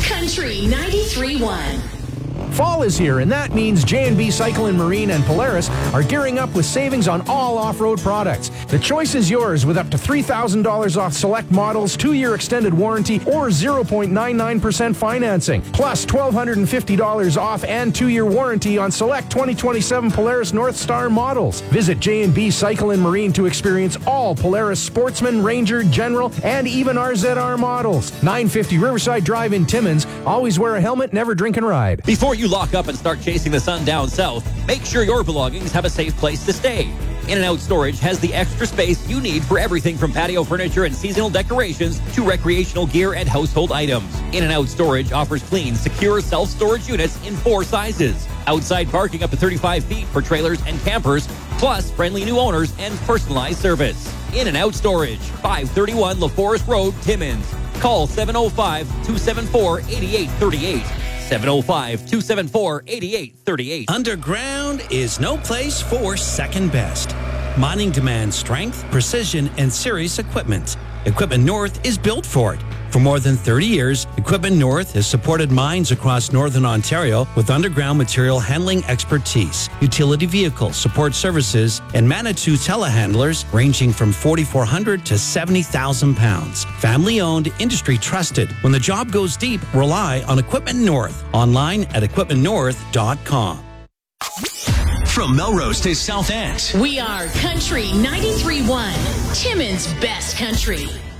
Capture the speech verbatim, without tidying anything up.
Country ninety-three point one. Fall is here, and that means J and B Cycle and Marine and Polaris are gearing up with savings on all off-road products. The choice is yours with up to three thousand dollars off select models, two-year extended warranty, or zero point nine nine percent financing. Plus, one thousand two hundred fifty dollars off and two-year warranty on select twenty twenty-seven Polaris North Star models. Visit J and B Cycle and Marine to experience all Polaris Sportsman, Ranger, General, and even R Z R models. nine fifty Riverside Drive in Timmins. Always wear a helmet, never drink and ride. Before you lock up and start chasing the sun down south, make sure your belongings have a safe place to stay. In and Out Storage has the extra space you need for everything from patio furniture and seasonal decorations to recreational gear and household items. In and Out Storage offers clean, secure self-storage units in four sizes. Outside parking up to thirty-five feet for trailers and campers, plus friendly new owners and personalized service. In and Out Storage, five thirty-one LaForest Road, Timmins. Call seven oh five, two seven four, eight eight three eight. seven oh five, two seven four, eight eight three eight. Underground is no place for second best. Mining demands strength, precision, and serious equipment. Equipment North is built for it. For more than thirty years, Equipment North has supported mines across northern Ontario with underground material handling expertise, utility vehicle support services, and Manitou telehandlers ranging from forty-four hundred to seventy thousand pounds. Family-owned, industry trusted. When the job goes deep, rely on Equipment North. Online at equipment north dot com. From Melrose to South End, We are Country ninety-three point one, Timmins' best country.